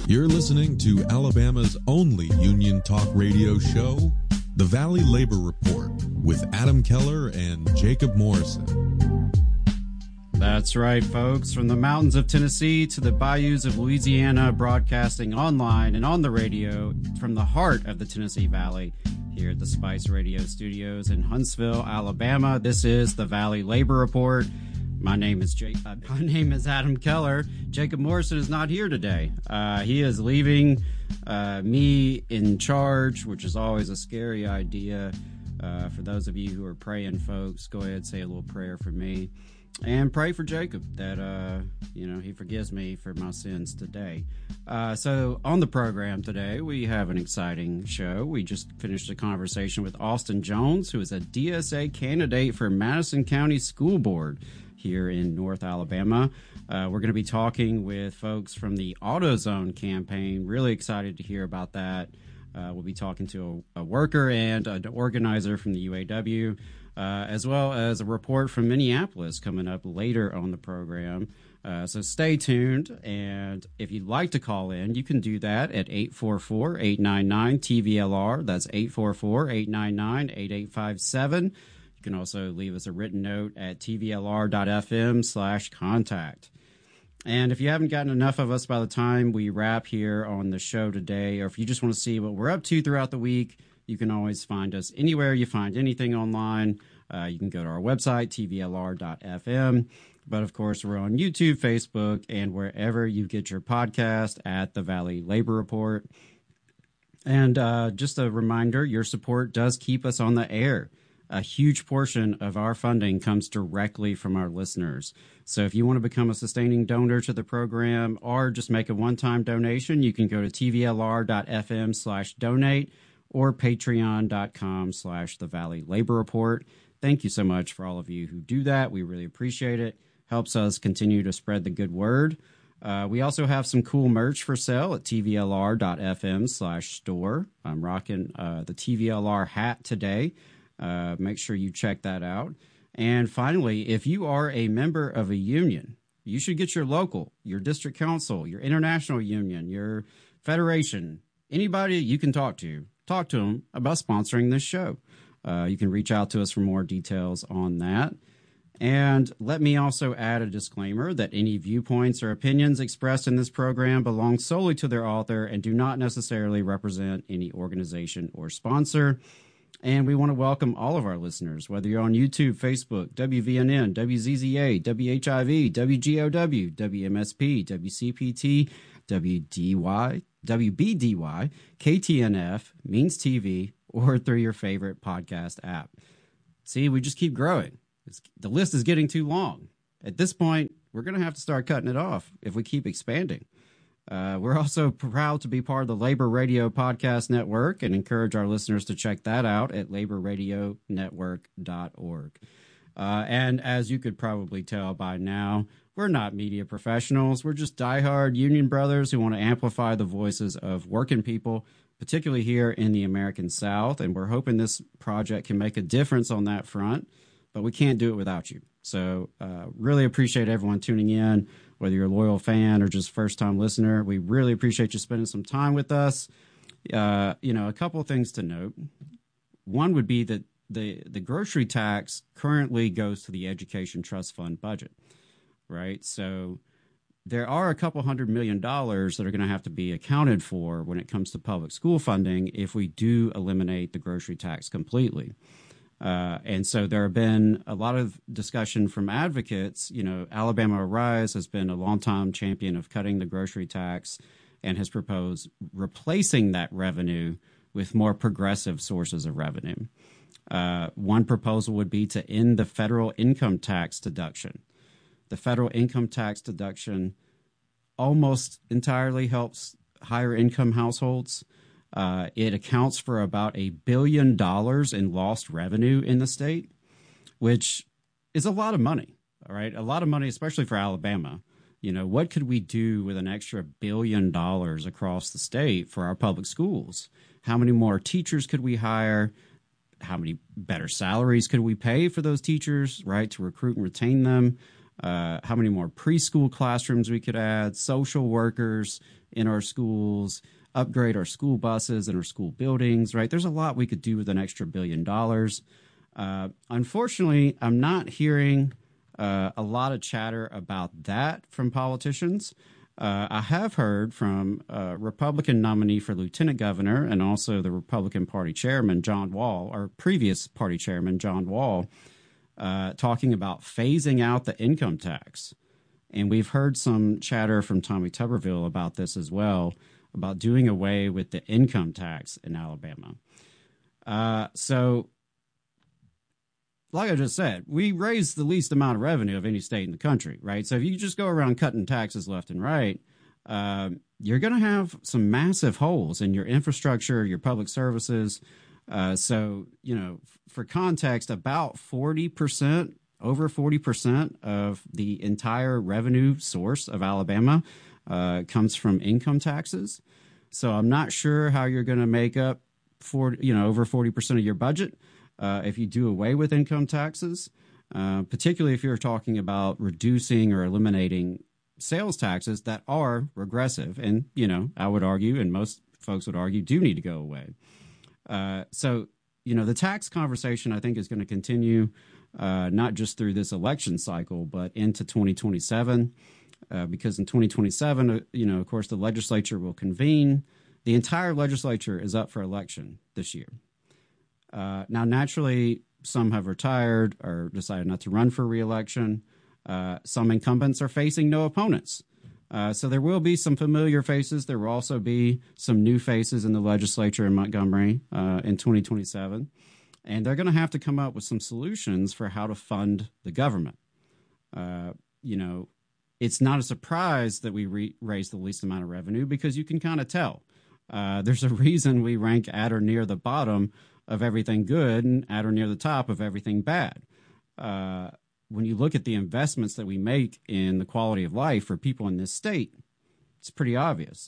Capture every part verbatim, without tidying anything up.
You're listening to Alabama's only union talk radio show, The Valley Labor Report, with Adam Keller and Jacob Morrison. That's right, folks. From the mountains of Tennessee to the bayous of Louisiana, broadcasting online and on the radio from the heart of the Tennessee Valley, here at the Spice Radio Studios in Huntsville, Alabama. This is the Valley Labor Report. My name is Jake. Uh, my name is Adam Keller. Jacob Morrison is not here today. Uh, he is leaving uh, me in charge, which is always a scary idea. Uh, for those of you who are praying, folks, go ahead and say a little prayer for me. And pray for Jacob that, uh, you know, he forgives me for my sins today. Uh, so on the program today, we have an exciting show. We just finished a conversation with Austin Jones, who is a D S A candidate for Madison County School Board here in North Alabama. Uh, we're going to be talking with folks from the AutoZone campaign. Really excited to hear about that. Uh, we'll be talking to a, a worker and an organizer from the U A W. Uh, as well as a report from Minneapolis coming up later on the program. Uh, so stay tuned, and if you'd like to call in, you can do that at eight four four, eight nine nine, T V L R. That's eight four four, eight nine nine, eight eight five seven. You can also leave us a written note at T V L R dot F M slash contact. And if you haven't gotten enough of us by the time we wrap here on the show today, or if you just want to see what we're up to throughout the week, you can always find us anywhere you find anything online. Uh, you can go to our website, T V L R dot F M. But, of course, we're on YouTube, Facebook, and wherever you get your podcast at the Valley Labor Report. And uh, just a reminder, your support does keep us on the air. A huge portion of our funding comes directly from our listeners. So if you want to become a sustaining donor to the program or just make a one-time donation, you can go to T V L R dot F M slash donate or patreon.com slash the Valley Labor Report. Thank you so much for all of you who do that. We really appreciate it. Helps us continue to spread the good word. Uh, we also have some cool merch for sale at T V L R dot F M slash store. I'm rocking uh, the T V L R hat today. Uh, make sure you check that out. And finally, if you are a member of a union, you should get your local, your district council, your international union, your federation, anybody you can talk to. Talk to them about sponsoring this show. Uh, you can reach out to us for more details on that. And let me also add a disclaimer that any viewpoints or opinions expressed in this program belong solely to their author and do not necessarily represent any organization or sponsor. And we want to welcome all of our listeners, whether you're on YouTube, Facebook, W V N N, W Z Z A, W H I V, W G O W, W M S P, W C P T, W D Y, W B D Y, K T N F, Means T V, or through your favorite podcast app. See, we just keep growing. It's, the list is getting too long. At this point, we're going to have to start cutting it off if we keep expanding. Uh, we're also proud to be part of the Labor Radio Podcast Network and encourage our listeners to check that out at labor radio network dot org. Uh, and as you could probably tell by now, we're not media professionals. We're just diehard union brothers who want to amplify the voices of working people, particularly here in the American South. And we're hoping this project can make a difference on that front, but we can't do it without you. So uh, really appreciate everyone tuning in, whether you're a loyal fan or just first-time listener. We really appreciate you spending some time with us. Uh, you know, a couple of things to note. One would be that the, the grocery tax currently goes to the Education Trust Fund budget, right? So there are a couple hundred million dollars that are going to have to be accounted for when it comes to public school funding if we do eliminate the grocery tax completely. Uh, and so there have been a lot of discussion from advocates. You know, Alabama Rise has been a longtime champion of cutting the grocery tax and has proposed replacing that revenue with more progressive sources of revenue. Uh, one proposal would be to end the federal income tax deduction. The federal income tax deduction almost entirely helps higher income households. Uh, it accounts for about a billion dollars in lost revenue in the state, which is a lot of money. All right. A lot of money, especially for Alabama. You know, what could we do with an extra billion dollars across the state for our public schools? How many more teachers could we hire? How many better salaries could we pay for those teachers, right, to recruit and retain them? uh, how many more preschool classrooms we could add, social workers in our schools, upgrade our school buses and our school buildings, right? There's a lot we could do with an extra billion dollars. Uh, unfortunately, I'm not hearing uh, a lot of chatter about that from politicians. Uh, I have heard from a Republican nominee for lieutenant governor and also the Republican Party chairman, John Wall, or previous party chairman, John Wall, uh, talking about phasing out the income tax. And we've heard some chatter from Tommy Tuberville about this as well, about doing away with the income tax in Alabama. Uh, so, like I just said, we raise the least amount of revenue of any state in the country, right? So if you just go around cutting taxes left and right, uh, you're going to have some massive holes in your infrastructure, your public services. Uh, so, you know, f- for context, about forty percent, over forty percent of the entire revenue source of Alabama uh, comes from income taxes. So I'm not sure how you're going to make up for, you know, over forty percent of your budget. Uh, if you do away with income taxes, uh, particularly if you're talking about reducing or eliminating sales taxes that are regressive, and, you know, I would argue, and most folks would argue, do need to go away. Uh, so, you know, the tax conversation, I think, is going to continue, uh, not just through this election cycle, but into twenty twenty-seven, uh, because in twenty twenty-seven, uh, you know, of course, the legislature will convene. The entire legislature is up for election this year. Uh, now, naturally, some have retired or decided not to run for re-election. Uh, some incumbents are facing no opponents. Uh, so there will be some familiar faces. There will also be some new faces in the legislature in Montgomery uh, in twenty twenty-seven. And they're going to have to come up with some solutions for how to fund the government. Uh, you know, it's not a surprise that we re- raise the least amount of revenue because you can kind of tell. Uh, there's a reason we rank at or near the bottom of everything good and at or near the top of everything bad. Uh, when you look at the investments that we make in the quality of life for people in this state, it's pretty obvious.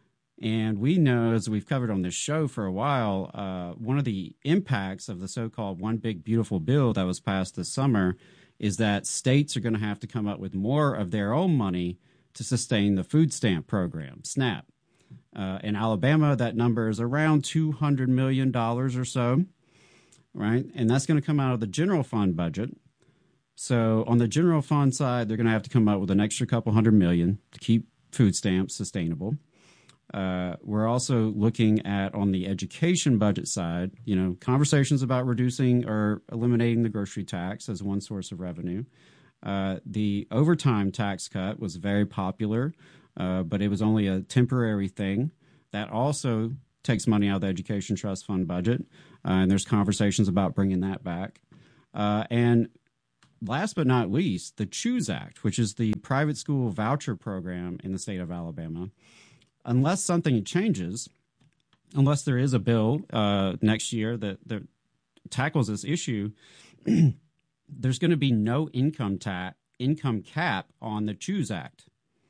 And we know, as we've covered on this show for a while, uh, one of the impacts of the so-called One Big Beautiful Bill that was passed this summer is that states are going to have to come up with more of their own money to sustain the food stamp program, SNAP. Uh, in Alabama, that number is around two hundred million dollars or so, right? And that's going to come out of the general fund budget. So on the general fund side, they're going to have to come up with an extra couple hundred million to keep food stamps sustainable. Uh, we're also looking at, on the education budget side, you know, conversations about reducing or eliminating the grocery tax as one source of revenue. Uh, the overtime tax cut was very popular. Uh, but it was only a temporary thing. That also takes money out of the Education Trust Fund budget, uh, and there's conversations about bringing that back. Uh, and last but not least, the CHOOSE Act, which is the private school voucher program in the state of Alabama. Unless something changes, unless there is a bill uh, next year that, that tackles this issue, there's going to be no income ta- income cap on the CHOOSE Act.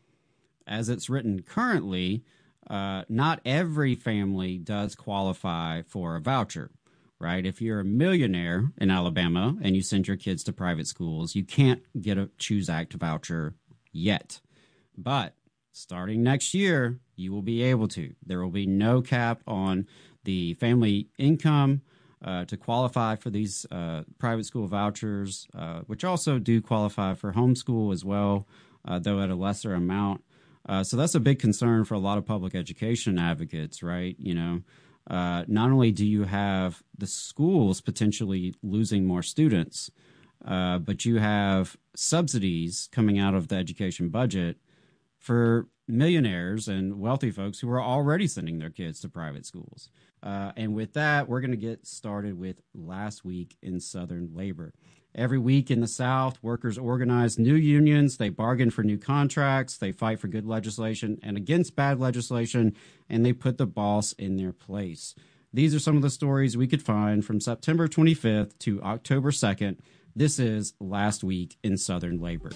As it's written currently, uh, not every family does qualify for a voucher, right? If you're a millionaire in Alabama and you send your kids to private schools, you can't get a CHOOSE Act voucher yet. But starting next year, you will be able to. There will be no cap on the family income uh, to qualify for these uh, private school vouchers, uh, which also do qualify for homeschool as well, uh, though at a lesser amount. Uh, so that's a big concern for a lot of public education advocates, right? You know, uh, not only do you have the schools potentially losing more students, uh, but you have subsidies coming out of the education budget for millionaires and wealthy folks who are already sending their kids to private schools. Uh, and with that, we're going to get started with Last Week in Southern Labor. Every week in the South, workers organize new unions, they bargain for new contracts, they fight for good legislation and against bad legislation, and they put the boss in their place. These are some of the stories we could find from September twenty-fifth to October second. This is Last Week in Southern Labor.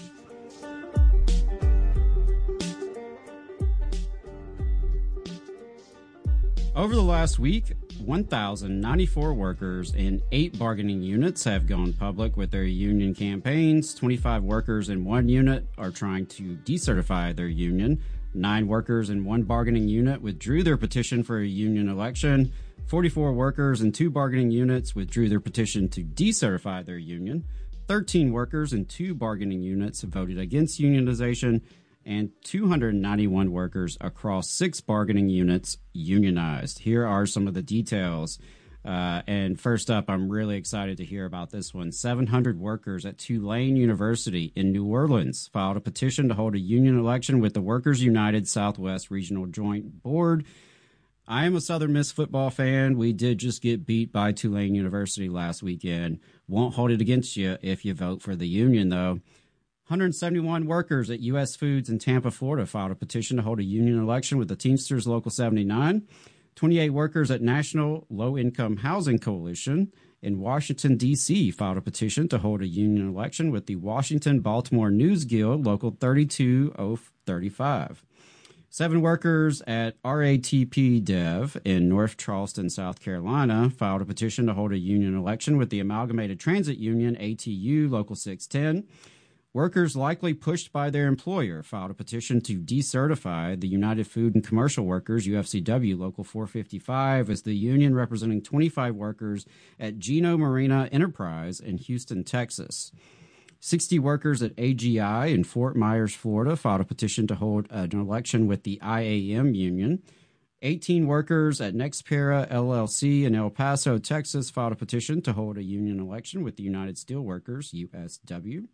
Over the last week, one thousand ninety-four workers in eight bargaining units have gone public with their union campaigns. twenty-five workers in one unit are trying to decertify their union. Nine workers in one bargaining unit withdrew their petition for a union election. forty-four workers in two bargaining units withdrew their petition to decertify their union. thirteen workers in two bargaining units voted against unionization, and two hundred ninety-one workers across six bargaining units unionized. Here are some of the details. Uh, and first up, I'm really excited to hear about this one. seven hundred workers at Tulane University in New Orleans filed a petition to hold a union election with the Workers United Southwest Regional Joint Board. I am a Southern Miss football fan. We did just get beat by Tulane University last weekend. Won't hold it against you if you vote for the union, though. one hundred seventy-one workers at U S Foods in Tampa, Florida filed a petition to hold a union election with the Teamsters Local seventy-nine. twenty-eight workers at National Low Income Housing Coalition in Washington, D C filed a petition to hold a union election with the Washington Baltimore News Guild Local thirty-two oh thirty-five. Seven workers at R A T P Dev in North Charleston, South Carolina filed a petition to hold a union election with the Amalgamated Transit Union A T U Local six ten. Workers likely pushed by their employer filed a petition to decertify the United Food and Commercial Workers, U F C W, Local four fifty-five, as the union representing twenty-five workers at Geno Marina Enterprise in Houston, Texas. sixty workers at A G I in Fort Myers, Florida, filed a petition to hold an election with the I A M union. eighteen workers at Nexpera L L C in El Paso, Texas, filed a petition to hold a union election with the United Steelworkers, U S W.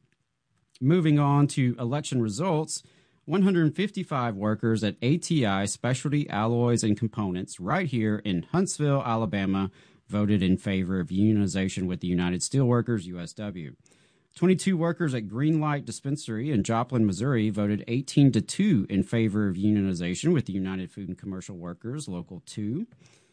Moving on to election results, one hundred fifty-five workers at A T I Specialty Alloys and Components right here in Huntsville, Alabama, voted in favor of unionization with the United Steelworkers, U S W. twenty-two workers at Greenlight Dispensary in Joplin, Missouri, voted eighteen to two in favor of unionization with the United Food and Commercial Workers, Local two.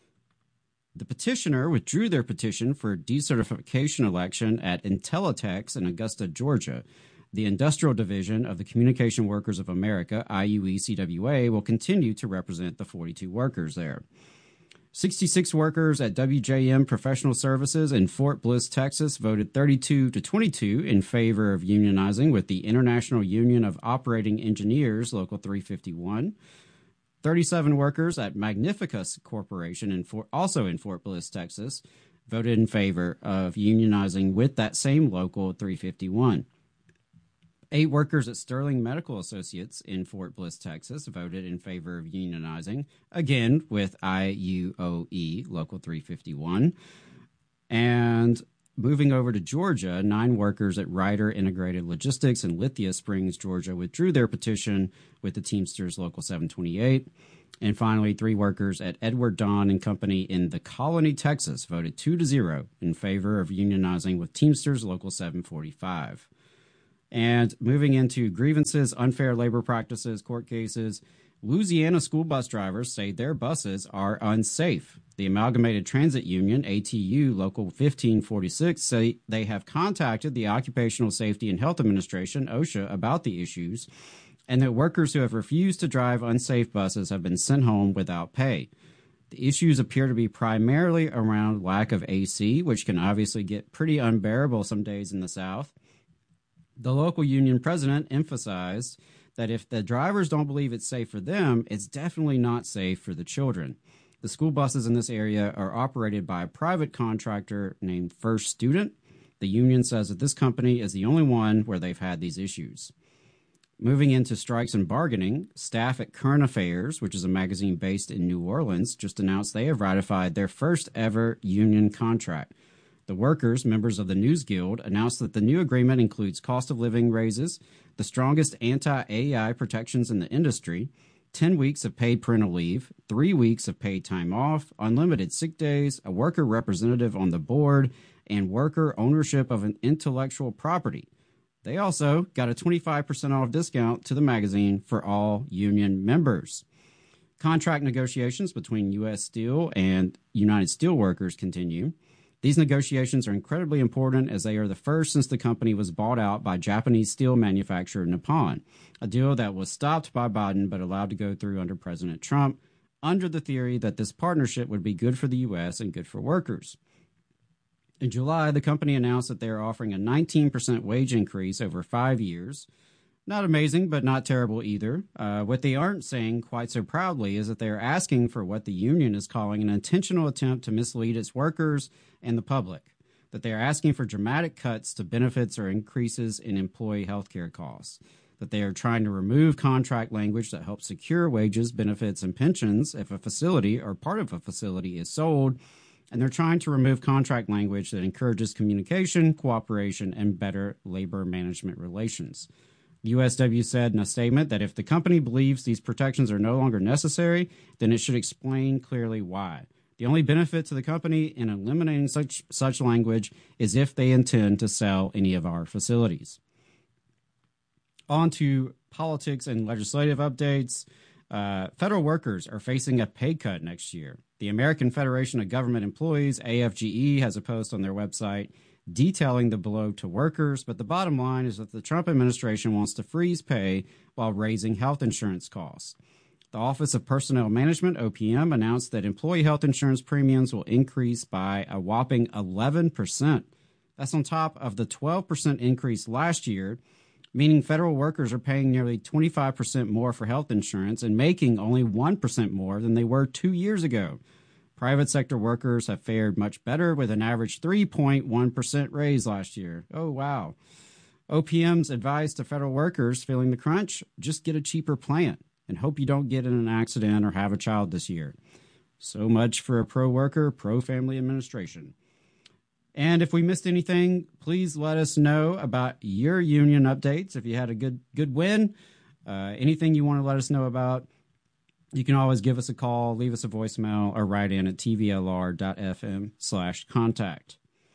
The petitioner withdrew their petition for a decertification election at Intellitex in Augusta, Georgia. The Industrial Division of the Communication Workers of America, I U E C W A, will continue to represent the forty-two workers there. sixty-six workers at W J M Professional Services in Fort Bliss, Texas, voted thirty-two to twenty-two in favor of unionizing with the International Union of Operating Engineers, Local three fifty-one. thirty-seven workers at Magnificus Corporation, in Fort, also in Fort Bliss, Texas, voted in favor of unionizing with that same Local three fifty-one. Eight workers at Sterling Medical Associates in Fort Bliss, Texas, voted in favor of unionizing, again with I U O E, Local three fifty-one. And moving over to Georgia, nine workers at Ryder Integrated Logistics in Lithia Springs, Georgia, withdrew their petition with the Teamsters Local seven twenty-eight. And finally, three workers at Edward Don and Company in The Colony, Texas, voted two to zero in favor of unionizing with Teamsters Local seven forty-five. And moving into grievances, unfair labor practices, court cases, Louisiana school bus drivers say their buses are unsafe. The Amalgamated Transit Union, A T U, Local fifteen forty-six, say they have contacted the Occupational Safety and Health Administration, OSHA, about the issues, and that workers who have refused to drive unsafe buses have been sent home without pay. The issues appear to be primarily around lack of A C, which can obviously get pretty unbearable some days in the South. The local union president emphasized that if the drivers don't believe it's safe for them, it's definitely not safe for the children. The school buses in this area are operated by a private contractor named First Student. The union says that this company is the only one where they've had these issues. Moving into strikes and bargaining, staff at Current Affairs, which is a magazine based in New Orleans, just announced they have ratified their first ever union contract. The workers, members of the News Guild, announced that the new agreement includes cost of living raises, the strongest anti-A I protections in the industry, ten weeks of paid parental leave, three weeks of paid time off, unlimited sick days, a worker representative on the board, and worker ownership of an intellectual property. They also got a twenty-five percent off discount to the magazine for all union members. Contract negotiations between U S Steel and United Steelworkers continue. These negotiations are incredibly important as they are the first since the company was bought out by Japanese steel manufacturer Nippon, a deal that was stopped by Biden but allowed to go through under President Trump. under the theory that this partnership would be good for the U S and good for workers. In July, the company announced that they are offering a nineteen percent wage increase over five years. Not amazing, but not terrible either. Uh, what they aren't saying quite so proudly is that they are asking for what the union is calling an intentional attempt to mislead its workers and the public, that they are asking for dramatic cuts to benefits or increases in employee health care costs, that they are trying to remove contract language that helps secure wages, benefits, and pensions if a facility or part of a facility is sold, and they're trying to remove contract language that encourages communication, cooperation, and better labor management relations. U S W said in a statement that if the company believes these protections are no longer necessary, then it should explain clearly why. The only benefit to the company in eliminating such such language is if they intend to sell any of our facilities. On to politics and legislative updates. Uh, federal workers are facing a pay cut next year. The American Federation of Government Employees, A F G E, has a post on their website detailing the blow to workers, but the bottom line is that the Trump administration wants to freeze pay while raising health insurance costs. The Office of Personnel Management, O P M, announced that employee health insurance premiums will increase by a whopping eleven percent. That's on top of the twelve percent increase last year, meaning federal workers are paying nearly twenty-five percent more for health insurance and making only one percent more than they were two years ago. Private sector workers have fared much better with an average three point one percent raise last year. Oh, wow. O P M's advice to federal workers feeling the crunch, just get a cheaper plan and hope you don't get in an accident or have a child this year. So much for a pro-worker, pro-family administration. And if we missed anything, please let us know about your union updates. If you had a good good win, uh, anything you want to let us know about, you can always give us a call, leave us a voicemail, or write in at tvlr.fm slash contact.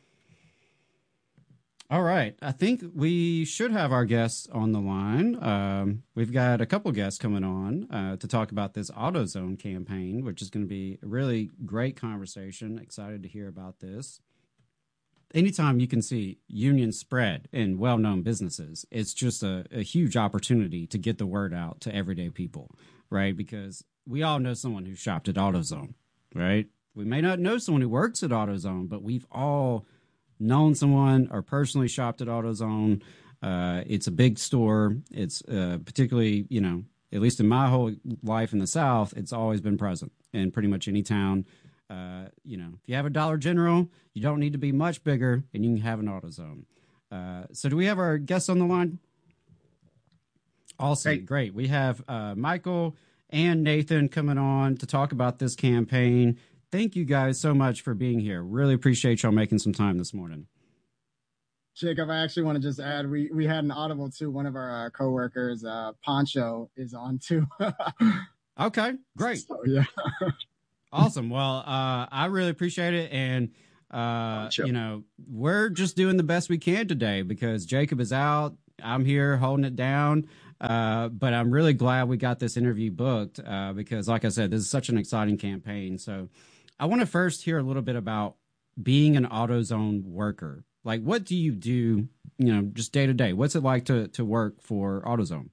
All right. I think we should have our guests on the line. Um, we've got a couple guests coming on uh, to talk about this AutoZone campaign, which is going to be a really great conversation. Excited to hear about this. Anytime you can see unions spread in well-known businesses, it's just a, a huge opportunity to get the word out to everyday people, right? Because we all know someone who shopped at AutoZone, right? We may not know someone who works at AutoZone, but we've all known someone or personally shopped at AutoZone. Uh, it's a big store. It's uh, particularly, you know, at least in my whole life in the South, it's always been present in pretty much any town. Uh, you know, if you have a Dollar General, you don't need to be much bigger, and you can have an AutoZone. Uh, so do we have our guests on the line? Awesome. Great. Great. We have uh, Michael and Nathan coming on to talk about this campaign. Thank you guys so much for being here. Really appreciate y'all making some time this morning. Jacob, I actually want to just add, we, we had an audible too. One of our uh, coworkers, uh, Poncho, is on too. Okay, great. So, yeah. Awesome. Well, uh, I really appreciate it. And, uh, you know, we're just doing the best we can today because Jacob is out. I'm here holding it down. Uh, but I'm really glad we got this interview booked uh, because, like I said, this is such an exciting campaign. So I want to first hear a little bit about being an AutoZone worker. Like, what do you do, you know, just day to day? What's it like to, to work for AutoZone?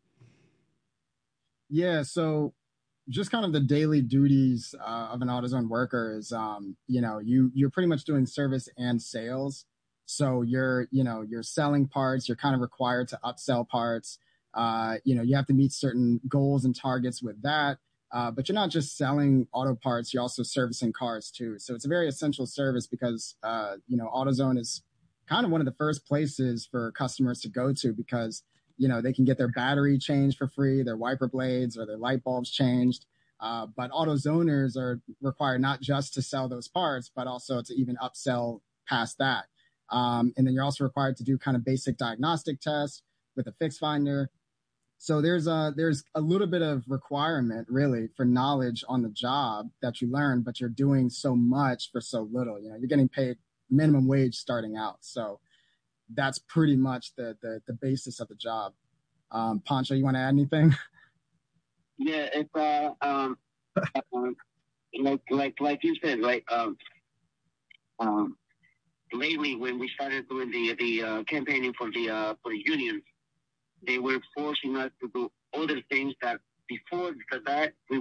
Yeah, so just kind of the daily duties uh, of an AutoZone worker is, um, you know, you, you're pretty much doing service and sales. So you're, you know, you're selling parts, you're kind of required to upsell parts. Uh, you know, you have to meet certain goals and targets with that. Uh, but you're not just selling auto parts, you're also servicing cars too. So it's a very essential service because, uh, you know, AutoZone is kind of one of the first places for customers to go to because, you know, they can get their battery changed for free, their wiper blades or their light bulbs changed. Uh, but AutoZoners are required not just to sell those parts, but also to even upsell past that. Um, and then you're also required to do kind of basic diagnostic tests with a fix finder. So there's a, there's a little bit of requirement really for knowledge on the job that you learn, but you're doing so much for so little. You know, you're getting paid minimum wage starting out. So that's pretty much the the, the basis of the job. Um, Poncho, you want to add anything? Yeah, it's uh, um, um, like like like you said, like um, um, lately when we started doing the the uh, campaigning for the uh, for the unions, they were forcing us to do other things that before that we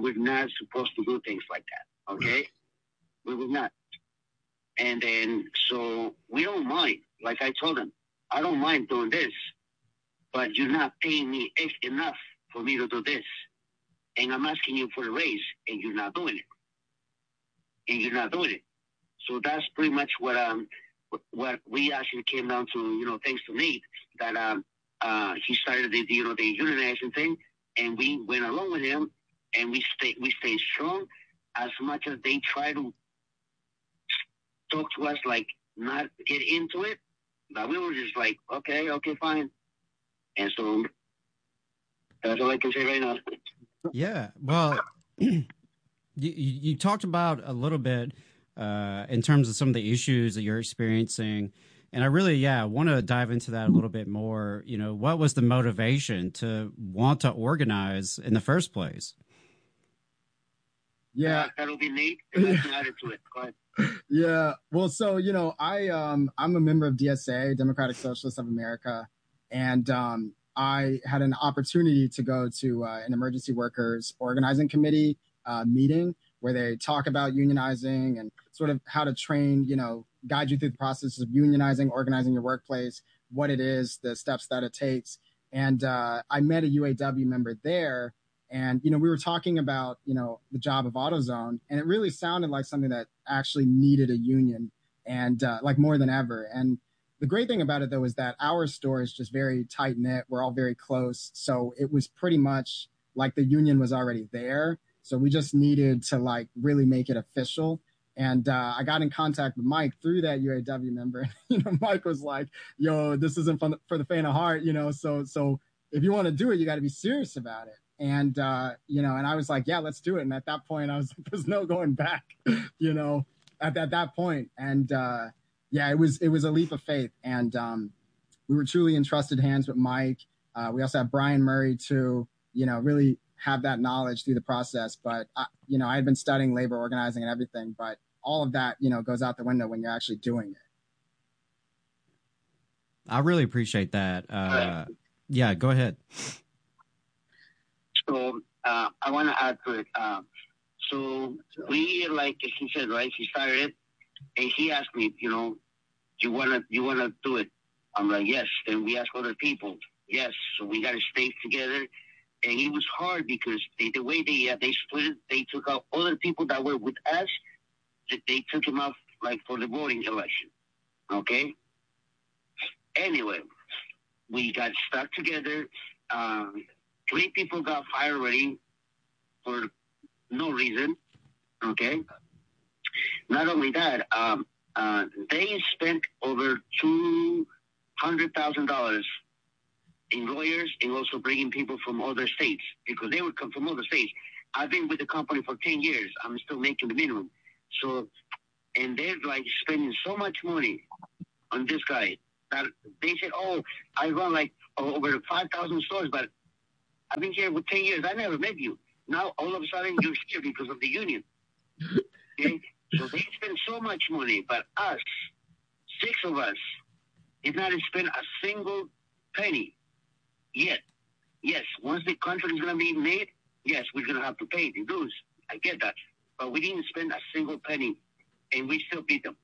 were not supposed to do things like that. Okay, we were not. And then so we don't mind. Like I told them, I don't mind doing this, but you're not paying me enough for me to do this. And I'm asking you for a raise, and you're not doing it. And you're not doing it. So that's pretty much what um what we actually came down to. You know, thanks to Nate, that um uh he started the you know the unionizing thing, and we went along with him, and we stay we stayed strong. As much as they try to talk to us, like not get into it, but we were just like, okay, okay, fine. And so that's all I can say right now. Yeah, well, you, you talked about a little bit uh, in terms of some of the issues that you're experiencing. And I really, yeah, want to dive into that a little bit more. You know, what was the motivation to want to organize in the first place? Yeah. Uh, that'll be Nate. Added to it. Go ahead. Yeah. Well, so, you know, I, um, I'm a member of D S A, Democratic Socialists of America. And um, I had an opportunity to go to uh, an emergency workers organizing committee uh, meeting where they talk about unionizing and sort of how to train, you know, guide you through the process of unionizing, organizing your workplace, what it is, the steps that it takes. And uh, I met a U A W member there. And, you know, we were talking about, you know, the job of AutoZone, and it really sounded like something that actually needed a union and uh, like more than ever. And the great thing about it, though, is that our store is just very tight knit. We're all very close. So it was pretty much like the union was already there. So we just needed to like really make it official. And uh, I got in contact with Mike through that U A W member. You know, Mike was like, yo, this isn't for the, for the faint of heart, you know, so so if you want to do it, you got to be serious about it. And, uh, you know, and I was like, yeah, let's do it. And at that point, I was like, there's no going back, you know, at, at that point. And, uh, yeah, it was it was a leap of faith. And um, we were truly in trusted hands with Mike. Uh, we also have Brian Murray to, you know, really have that knowledge through the process. But, I, you know, I had been studying labor organizing and everything, but all of that, you know, goes out the window when you're actually doing it. I really appreciate that. Uh, yeah, go ahead. So uh, I want to add to it. Uh, so we, like he said, right, he started it, and he asked me, you know, you want to you want to do it? I'm like, yes. Then we ask other people. Yes. So we got to stay together. And it was hard because they, the way they uh, they split it, they took out other people that were with us. They took them out, like, for the voting election. Okay? Anyway, we got stuck together. Um, three people got fired already for no reason. Okay? Not only that, um, uh, they spent over two hundred thousand dollars in lawyers and also bringing people from other states because they would come from other states. I've been with the company for ten years. I'm still making the minimum. So, and they're like spending so much money on this guy that they said, oh, I run like over five thousand stores, but I've been here for ten years. I never met you. Now, all of a sudden, you're here because of the union. Okay? So they spend so much money, but us, six of us, did not spend a single penny yet. Yes, once the contract is going to be made, yes, we're going to have to pay the dues. I get that. But we didn't spend a single penny, and we still beat them.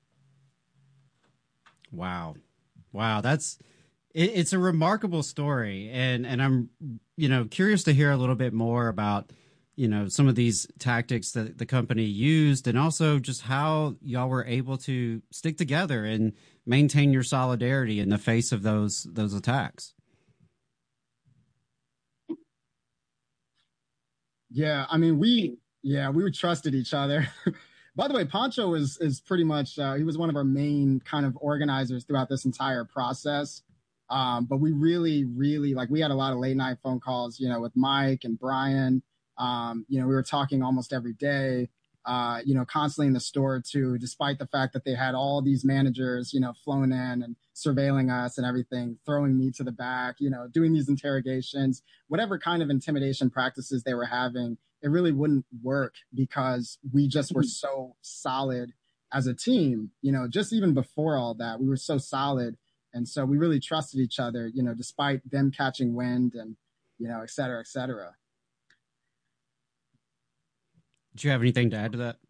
Wow. Wow. That's, it, it's a remarkable story. And, and I'm, you know, curious to hear a little bit more about, you know, some of these tactics that the company used and also just how y'all were able to stick together and maintain your solidarity in the face of those, those attacks. Yeah. I mean, we, yeah, we trusted each other. By the way, Pancho is is pretty much uh, he was one of our main kind of organizers throughout this entire process. Um, but we really, really like we had a lot of late night phone calls, you know, with Mike and Brian. Um, you know, we were talking almost every day, uh, you know, constantly in the store too, despite the fact that they had all these managers, you know, flown in and surveilling us and everything, throwing me to the back, you know, doing these interrogations, whatever kind of intimidation practices they were having. It really wouldn't work because we just were so solid as a team, you know, just even before all that, we were so solid. And so we really trusted each other, you know, despite them catching wind and, you know, et cetera, et cetera. Do you have anything to add to that?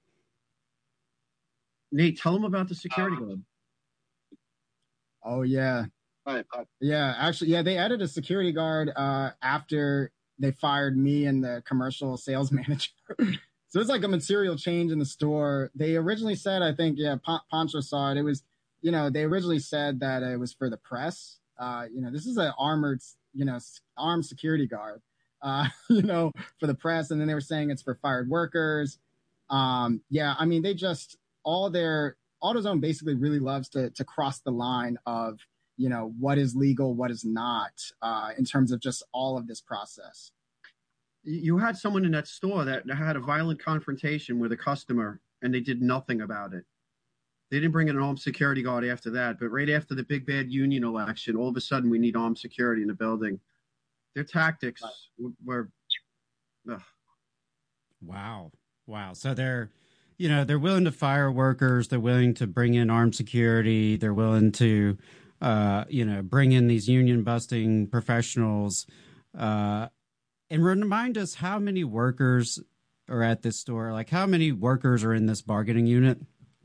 Nate, tell them about the security Um, guard. Oh yeah, But, uh, yeah. Actually, yeah, they added a security guard uh, after they fired me and the commercial sales manager. So it's like a material change in the store. They originally said, I think, yeah, Pon- Poncho saw it. It was, you know, they originally said that it was for the press. Uh, you know, this is an armored, you know, s- armed security guard, uh, you know, for the press. And then they were saying it's for fired workers. Um, yeah, I mean, they just, all their, AutoZone basically really loves to, to cross the line of, you know, what is legal, what is not, uh, in terms of just all of this process. You had someone in that store that had a violent confrontation with a customer, and they did nothing about it. They didn't bring in an armed security guard after that, but right after the big bad union election, all of a sudden we need armed security in the building. Their tactics were, ugh. Wow. Wow. So they're, you know, they're willing to fire workers. They're willing to bring in armed security. They're willing to, uh, you know, bring in these union busting professionals. Uh, and remind us how many workers are at this store. Like how many workers are in this bargaining unit?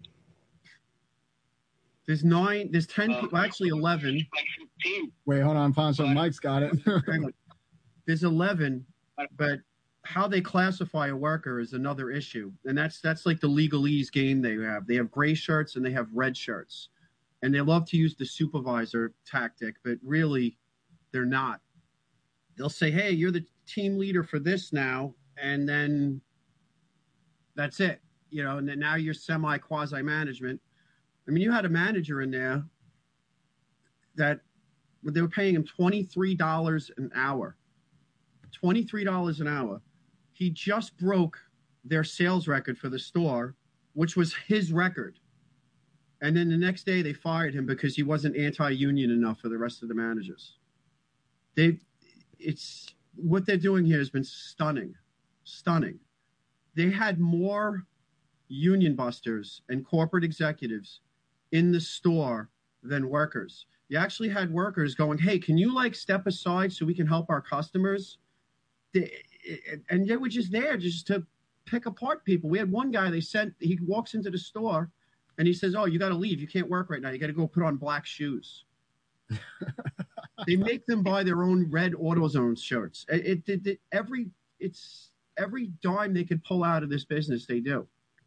There's nine, there's ten, uh, people, actually eleven. like fifteen. Wait, hold on, Poncho. Mike's got it. Hang on. There's eleven, but how they classify a worker is another issue. And that's that's like the legalese game they have. They have gray shirts and they have red shirts. And they love to use the supervisor tactic, but really they're not. They'll say, hey, you're the team leader for this now, and then that's it. You know, and then now you're semi quasi management. I mean, you had a manager in there that they were paying him twenty-three dollars an hour. twenty-three dollars an hour. He just broke their sales record for the store, which was his record. And then the next day they fired him because he wasn't anti-union enough for the rest of the managers. They, it's what they're doing here has been stunning, stunning. They had more union busters and corporate executives in the store than workers. You actually had workers going, hey, can you like step aside so we can help our customers? They, and they were just there just to pick apart people. We had one guy, they sent, he walks into the store and he says, oh, you got to leave. You can't work right now. You got to go put on black shoes. They make them buy their own red AutoZone shirts. It, it, it every, it's every dime they could pull out of this business, they do.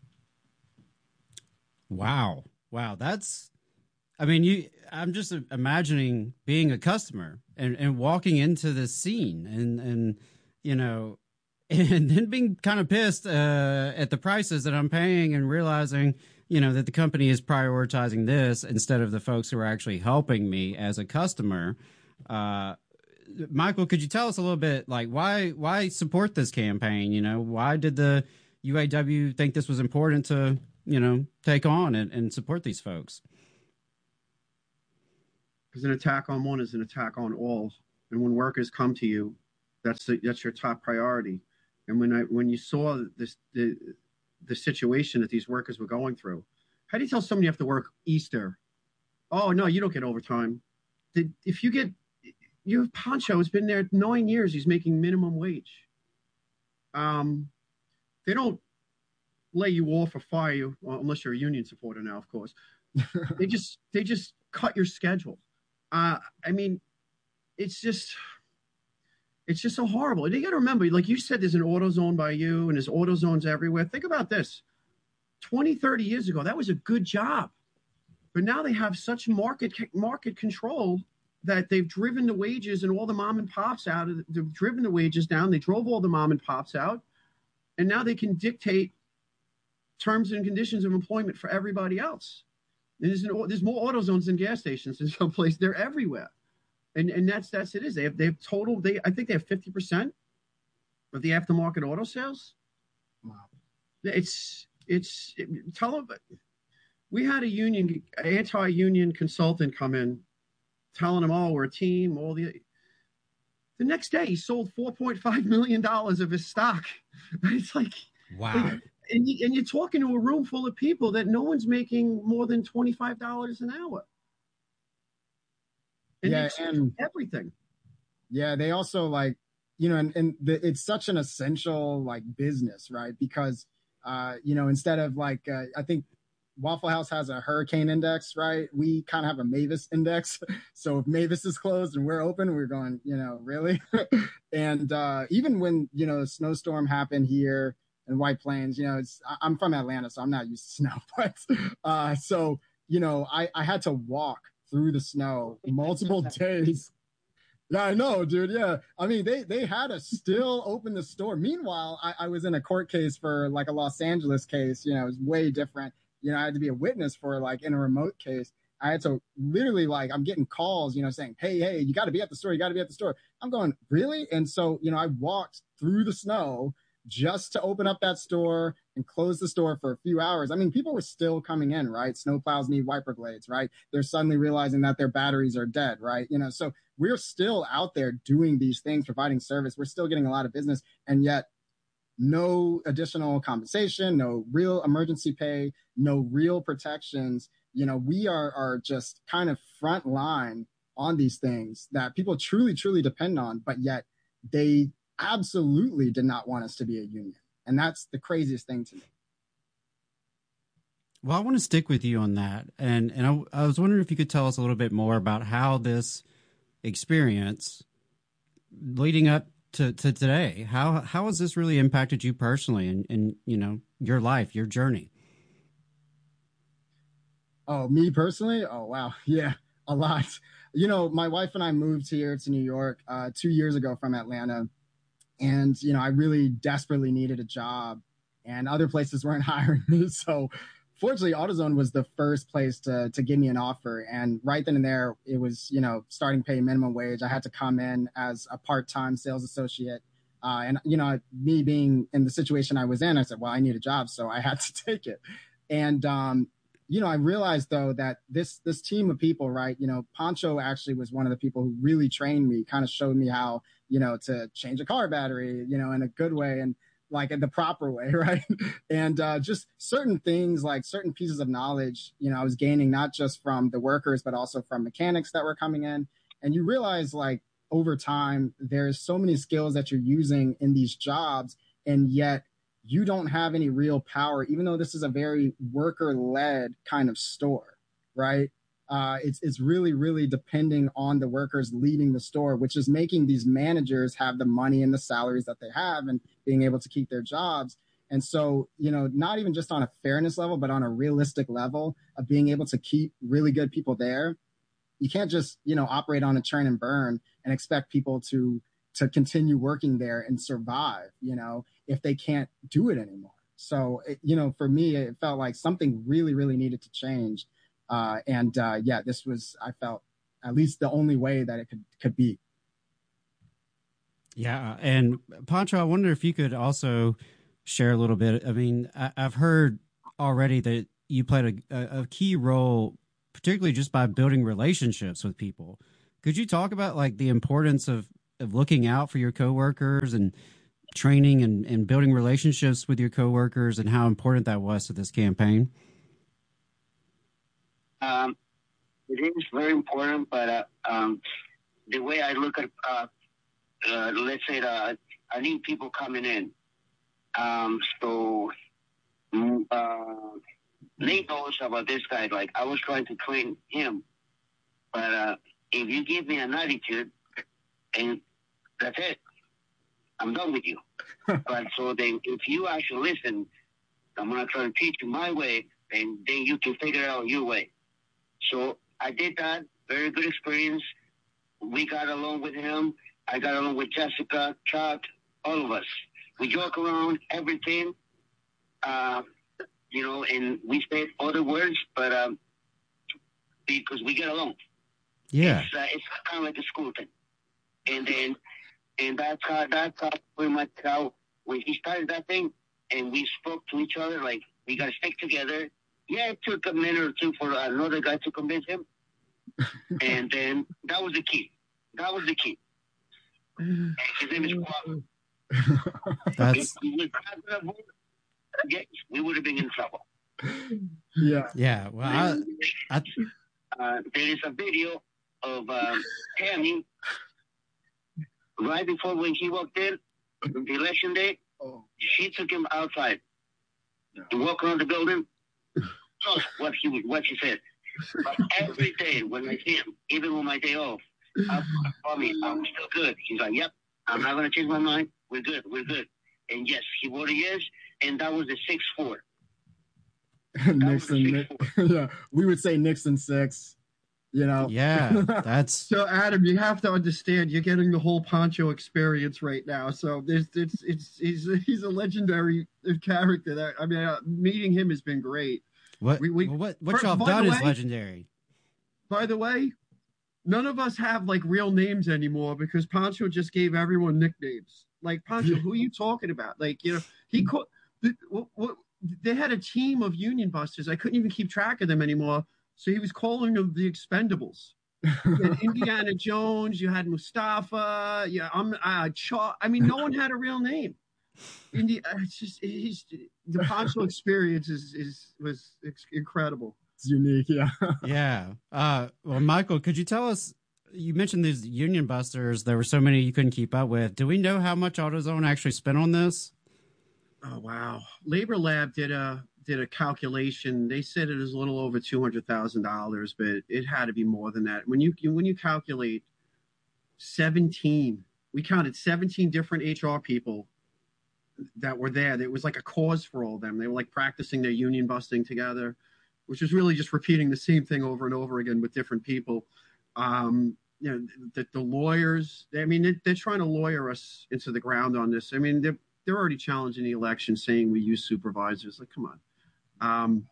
Wow. Wow. That's, I mean, you, I'm just imagining being a customer and, and walking into this scene and, and, you know, and then being kind of pissed uh, at the prices that I'm paying and realizing, you know, that the company is prioritizing this instead of the folks who are actually helping me as a customer. Uh, Michael, could you tell us a little bit, like, why, why support this campaign? You know, why did the U A W think this was important to, you know, take on and, and support these folks? Because an attack on one is an attack on all. And when workers come to you, that's the, that's your top priority. And when I when you saw this the the situation that these workers were going through, how do you tell somebody you have to work Easter? Oh no, you don't get overtime. The, if you get you have Poncho has been there nine years. He's making minimum wage. Um, they don't lay you off or fire you, well, unless you're a union supporter now, of course. they just they just cut your schedule. Uh, I mean, it's just it's just so horrible. And you got to remember, like you said, there's an AutoZone by you, and there's AutoZones everywhere. Think about this: twenty, thirty years ago, that was a good job, but now they have such market market control that they've driven the wages and all the mom and pops out. Of the, they've driven the wages down. They drove all the mom and pops out, and now they can dictate terms and conditions of employment for everybody else. And there's, an, there's more AutoZones than gas stations in some place. They're everywhere. And and that's that's it is. They have they have total they I think they have fifty percent of the aftermarket auto sales. Wow. It's it's it, tell them we had a union anti-union consultant come in telling them, oh, we're a team, all the the next day he sold four point five million dollars of his stock. It's like wow. Like, and you, and you're talking to a room full of people that no one's making more than twenty-five dollars an hour. And yeah, and everything. Yeah, they also like you know, and, and the, it's such an essential like business, right? Because, uh, you know, instead of like, uh, I think Waffle House has a hurricane index, right? We kind of have a Mavis index. So if Mavis is closed and we're open, we're going, you know, really? and uh, even when, you know, a snowstorm happened here in White Plains, you know, it's, I'm from Atlanta, so I'm not used to snow. But uh, so, you know, I, I had to walk through the snow multiple days. Yeah, I know, dude. Yeah. I mean, they, they had to still open the store. Meanwhile, I, I was in a court case for like a Los Angeles case, you know, it was way different. You know, I had to be a witness for like in a remote case. I had to literally like, I'm getting calls, you know, saying, hey, hey, you got to be at the store. You got to be at the store. I'm going, really? And so, you know, I walked through the snow just to open up that store and close the store for a few hours. I mean, people were still coming in, right? Snowplows need wiper blades, right? They're suddenly realizing that their batteries are dead, right? You know, so we're still out there doing these things, providing service. We're still getting a lot of business, and yet no additional compensation, no real emergency pay, no real protections. You know, we are are just kind of front line on these things that people truly, truly depend on, but yet they absolutely did not want us to be a union. And that's the craziest thing to me. Well, I want to stick with you on that. And and I, I was wondering if you could tell us a little bit more about how this experience leading up to, to today, how how has this really impacted you personally and, and, you know, your life, your journey? Oh, me personally? Oh, wow. Yeah, a lot. You know, my wife and I moved here to New York uh, two years ago from Atlanta. And, you know, I really desperately needed a job and other places weren't hiring me. So fortunately, AutoZone was the first place to to give me an offer. And right then and there, it was, you know, starting pay, minimum wage. I had to come in as a part-time sales associate. Uh, and, you know, me being in the situation I was in, I said, well, I need a job. So I had to take it. And, um, you know, I realized, though, that this this team of people, right, you know, Pancho actually was one of the people who really trained me, kind of showed me how, you know, to change a car battery, you know, in a good way and like in the proper way, right? And uh, just certain things, like certain pieces of knowledge, you know, I was gaining not just from the workers, but also from mechanics that were coming in. And you realize, like, over time, there's so many skills that you're using in these jobs, and yet you don't have any real power, even though this is a very worker-led kind of store, right? Uh, it's it's really, really depending on the workers leading the store, which is making these managers have the money and the salaries that they have and being able to keep their jobs. And so, you know, not even just on a fairness level, but on a realistic level of being able to keep really good people there. You can't just, you know, operate on a churn and burn and expect people to to continue working there and survive, you know, if they can't do it anymore. So, it, you know, for me, it felt like something really, really needed to change. Uh, and uh, yeah, this was, I felt, at least the only way that it could, could be. Yeah. And Pancho, I wonder if you could also share a little bit. I mean, I, I've heard already that you played a, a key role, particularly just by building relationships with people. Could you talk about like the importance of, of looking out for your coworkers and training and, and building relationships with your coworkers and how important that was to this campaign? Um, it is very important, but uh, um, the way I look at, uh, uh, let's say, that I need people coming in. Um, so uh, Nate knows about this guy. Like, I was trying to train him, but uh, if you give me an attitude, and that's it, I'm done with you. But so then, if you actually listen, I'm gonna try to teach you my way, and then you can figure out your way. So I did that. Very good experience. We got along with him. I got along with Jessica, Chuck, all of us. We joke around, everything, uh, you know, and we say other words, but um, because we get along. Yeah. It's, uh, it's kind of like a school thing. And then, and that's how, that's how pretty much how, when he started that thing, and we spoke to each other, like, we got to stick together. Yeah, it took a minute or two for another guy to convince him. And then that was the key. That was the key. And his name is Kwame. That's... If we would have voted, yes, we would have been in trouble. Yeah. Yeah. Well, I, I... Uh, there is a video of uh, Tammy right before when he walked in, the election day, Oh, she took him outside yeah. to walk around the building. Oh, what he was, what she said. But every day when I see him, even on my day off, I call me, I'm still good. He's like, yep, I'm not going to change my mind. We're good. We're good. And yes, he voted yes, and that was the six four. Nixon, yeah, we would say Nixon six. You know, yeah, that's so. Adam, you have to understand, you're getting the whole Pancho experience right now. So there's, it's, it's, he's, he's a legendary character. That I mean, uh, meeting him has been great. what We, we, well, what what for, y'all by done the is way- legendary. By the way, none of us have like real names anymore because Pancho just gave everyone nicknames. Like, Pancho, who are you talking about? Like, you know, he called. What, what, they had a team of Union Busters. I couldn't even keep track of them anymore. So he was calling them the Expendables. You had Indiana Jones. You had Mustafa. Yeah, I'm uh, Chaw. I mean, no one had a real name. Indi- it's just he's the Pancho experience is is was incredible. It's unique, yeah. Yeah. Uh, well, Michael, could you tell us? You mentioned these Union Busters. There were so many you couldn't keep up with. Do we know how much AutoZone actually spent on this? Oh wow! Labor Lab did a did a calculation. They said it was a little over two hundred thousand dollars, but it had to be more than that. When you when you calculate seventeen, we counted seventeen different H R people that were there. It was like a cause for all of them. They were like practicing their union busting together, which was really just repeating the same thing over and over again with different people. Um, you know, the, the lawyers. I mean, they, they're trying to lawyer us into the ground on this. I mean, they're they're already challenging the election, saying we use supervisors. Like, come on. Um,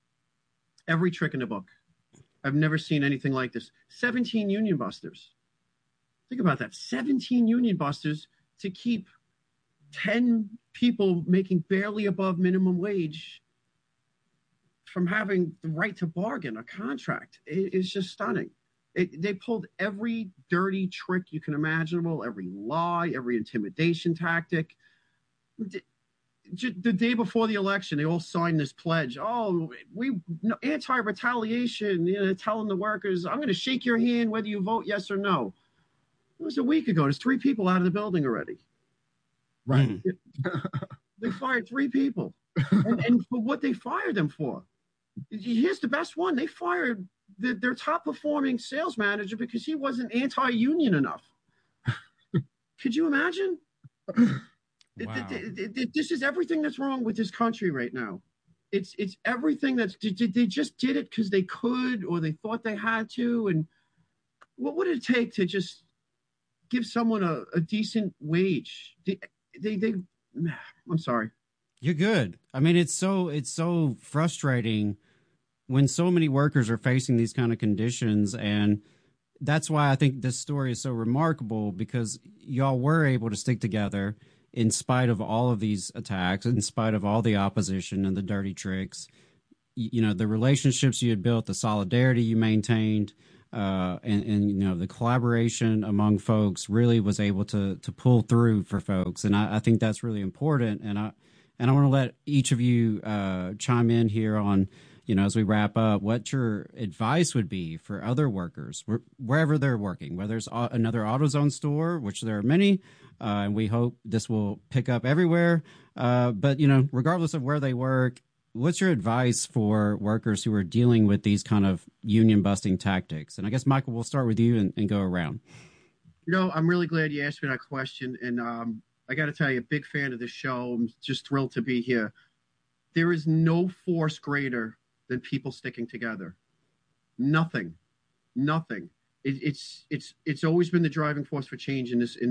every trick in the book. I've never seen anything like this. seventeen union busters. Think about that. seventeen union busters to keep ten people making barely above minimum wage from having the right to bargain a contract. It, it's just stunning. It, they pulled every dirty trick you can imaginable, every lie, every intimidation tactic. The, the day before the election, they all signed this pledge. Oh, we no, anti-retaliation, you know, telling the workers, I'm going to shake your hand whether you vote yes or no. It was a week ago. There's three people out of the building already. Right. They fired three people. And, and for what they fired them for. Here's the best one. They fired the, their top performing sales manager because he wasn't anti-union enough. Could you imagine? Wow. It, it, it, this is everything that's wrong with this country right now. It's it's everything that's they, they just did it because they could or they thought they had to. And what would it take to just give someone a, a decent wage? They, they they I'm sorry. You're good. I mean, it's so it's so frustrating when so many workers are facing these kind of conditions, and that's why I think this story is so remarkable, because y'all were able to stick together in spite of all of these attacks, in spite of all the opposition and the dirty tricks. You know, the relationships you had built, the solidarity you maintained, uh, and, and, you know, the collaboration among folks really was able to to pull through for folks. And I, I think that's really important. And I, and I want to let each of you uh, chime in here on, you know, as we wrap up, what your advice would be for other workers, wherever they're working, whether it's another AutoZone store, which there are many, uh, and we hope this will pick up everywhere. Uh, but, you know, regardless of where they work, what's your advice for workers who are dealing with these kind of union busting tactics? And I guess, Michael, we'll start with you and, and go around. You know, I'm really glad you asked me that question. And um, I got to tell you, big fan of the show. I'm just thrilled to be here. There is no force greater than people sticking together. Nothing, nothing. It, it's it's it's always been the driving force for change in this in